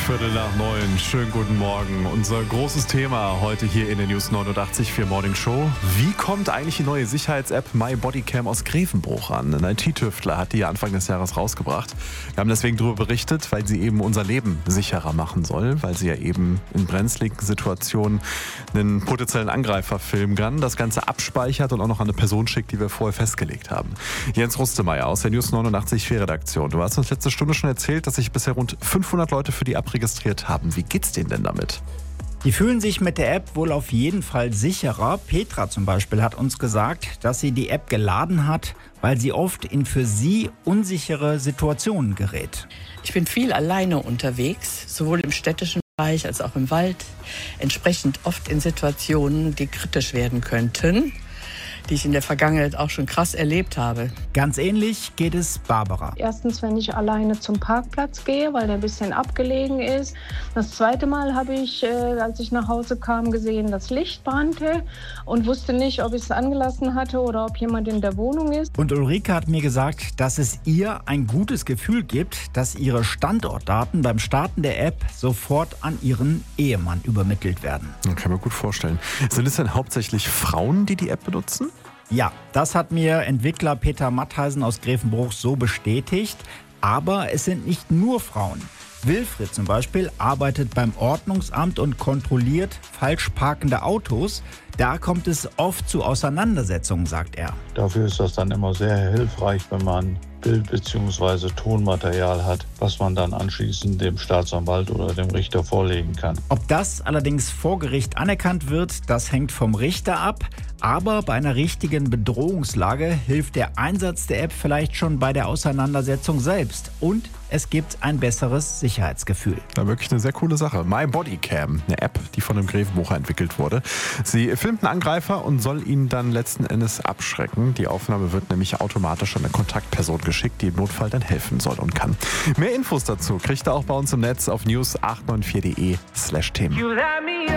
8:15. Schönen guten Morgen. Unser großes Thema heute hier in der News 89.4 Morning Show. Wie kommt eigentlich die neue Sicherheits-App MyBodyCam aus Grevenbruch an? Ein IT-Tüftler hat die Anfang des Jahres rausgebracht. Wir haben deswegen darüber berichtet, weil sie eben unser Leben sicherer machen soll, weil sie ja eben in brenzligen Situationen einen potenziellen Angreifer filmen kann, das Ganze abspeichert und auch noch an eine Person schickt, die wir vorher festgelegt haben. Jens Rustemeyer aus der News 89.4 Redaktion. Du hast uns letzte Stunde schon erzählt, dass sich bisher rund 500 Leute für die App registriert haben. Wie geht's denen denn damit? Die fühlen sich mit der App wohl auf jeden Fall sicherer. Petra zum Beispiel hat uns gesagt, dass sie die App geladen hat, weil sie oft in für sie unsichere Situationen gerät. Ich bin viel alleine unterwegs, sowohl im städtischen Bereich als auch im Wald. Entsprechend oft in Situationen, die kritisch werden könnten, die ich in der Vergangenheit auch schon krass erlebt habe. Ganz ähnlich geht es Barbara. Erstens, wenn ich alleine zum Parkplatz gehe, weil der ein bisschen abgelegen ist. Das zweite Mal habe ich, als ich nach Hause kam, gesehen, dass Licht brannte und wusste nicht, ob ich es angelassen hatte oder ob jemand in der Wohnung ist. Und Ulrike hat mir gesagt, dass es ihr ein gutes Gefühl gibt, dass ihre Standortdaten beim Starten der App sofort an ihren Ehemann übermittelt werden. Das kann man gut vorstellen. Sind es denn hauptsächlich Frauen, die die App benutzen? Ja, das hat mir Entwickler Peter Mattheisen aus Grevenbruch so bestätigt. Aber es sind nicht nur Frauen. Wilfried zum Beispiel arbeitet beim Ordnungsamt und kontrolliert falsch parkende Autos. Da kommt es oft zu Auseinandersetzungen, sagt er. Dafür ist das dann immer sehr hilfreich, wenn man Bild- bzw. Tonmaterial hat, was man dann anschließend dem Staatsanwalt oder dem Richter vorlegen kann. Ob das allerdings vor Gericht anerkannt wird, das hängt vom Richter ab. Aber bei einer richtigen Bedrohungslage hilft der Einsatz der App vielleicht schon bei der Auseinandersetzung selbst. Und es gibt ein besseres Sicherheitsgefühl. Ja, wirklich eine sehr coole Sache. MyBodyCam, eine App, die von einem Grevenbrucher entwickelt wurde. Sie filmt einen Angreifer und soll ihn dann letzten Endes abschrecken. Die Aufnahme wird nämlich automatisch an eine Kontaktperson geschickt, die im Notfall dann helfen soll und kann. Mehr Infos dazu kriegt ihr auch bei uns im Netz auf news894.de/Themen.